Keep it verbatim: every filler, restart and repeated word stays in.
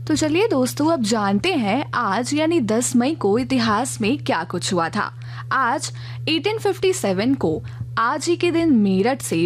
तो चलिए दोस्तों, अब जानते हैं आज यानी दस मई को इतिहास में क्या कुछ हुआ था। आज अठारह सौ सत्तावन को आज ही के दिन मेरठ से